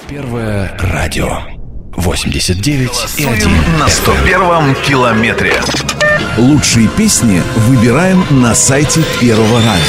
Первое радио 89,1 на 101-м километре. Лучшие песни выбираем на сайте Первого радио.